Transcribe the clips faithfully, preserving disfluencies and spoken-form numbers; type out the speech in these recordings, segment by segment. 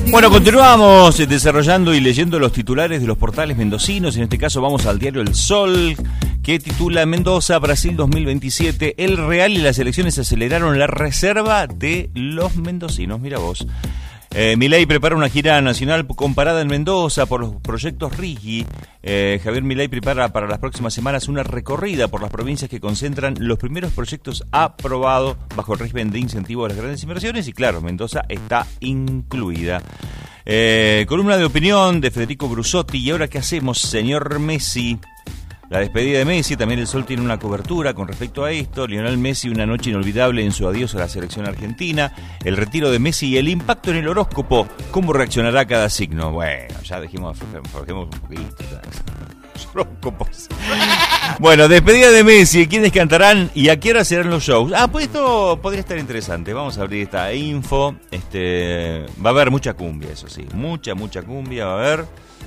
Bueno, continuamos desarrollando y leyendo los titulares de los portales mendocinos. En este caso vamos al diario El Sol, que titula: Mendoza, Brasil dos mil veintisiete. El Real y las elecciones aceleraron la reserva de los mendocinos. Mira vos. Eh, Milei prepara una gira nacional comparada en Mendoza por los proyectos Rigi. Eh, Javier Milei prepara para las próximas semanas una recorrida por las provincias que concentran los primeros proyectos aprobados bajo el régimen de incentivo a las grandes inversiones, y claro, Mendoza está incluida. Eh, columna de opinión de Federico Brusotti. ¿Y ahora qué hacemos, señor Messi? La despedida de Messi, también El Sol tiene una cobertura con respecto a esto. Lionel Messi, una noche inolvidable en su adiós a la selección argentina. El retiro de Messi y el impacto en el horóscopo. ¿Cómo reaccionará cada signo? Bueno, ya dijimos, forjemos un poquito. Los horóscopos. Bueno, despedida de Messi. ¿Quiénes cantarán y a qué hora serán los shows? Ah, pues esto podría estar interesante. Vamos a abrir esta info. Este, va a haber mucha cumbia, eso sí. Mucha, mucha cumbia va a haber.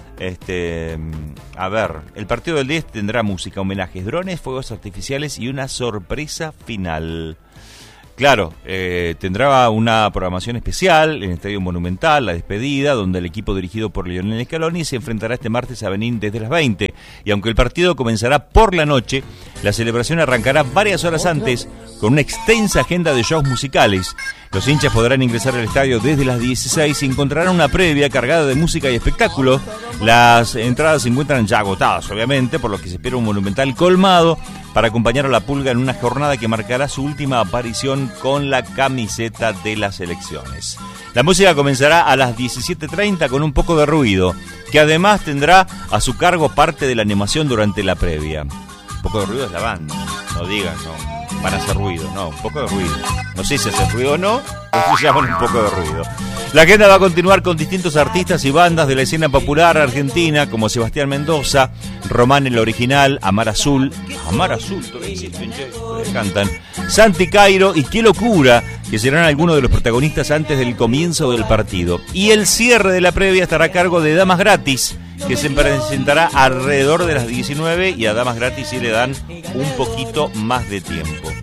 Este, a ver, el partido del diez tendrá música, homenajes, drones, fuegos artificiales y una sorpresa final. Claro, eh, tendrá una programación especial en el Estadio Monumental, la despedida, donde el equipo dirigido por Lionel Scaloni se enfrentará este martes a Benín desde las veinte. Y aunque el partido comenzará por la noche, la celebración arrancará varias horas antes con una extensa agenda de shows musicales. Los hinchas podrán ingresar al estadio desde las dieciséis y encontrarán una previa cargada de música y espectáculo. Las entradas se encuentran ya agotadas, obviamente, por lo que se espera un Monumental colmado para acompañar a la Pulga en una jornada que marcará su última aparición con la camiseta de las selecciones. La música comenzará a las diecisiete treinta con un poco de ruido, que además tendrá a su cargo parte de la animación durante la previa. Un poco de ruido es la banda, no digan, no. Van a hacer ruido, no, un poco de ruido. No sé si hace ruido o no, pero se llaman un poco de ruido. La agenda va a continuar con distintos artistas y bandas de la escena popular argentina, como Sebastián Mendoza, Román el Original, Amar Azul, Amar Azul, todavía existen, cantan, Santi Cairo y Qué Locura, que serán algunos de los protagonistas antes del comienzo del partido. Y el cierre de la previa estará a cargo de Damas Gratis, que se presentará alrededor de las diecinueve, y a Damas Gratis sí le dan un poquito más de tiempo.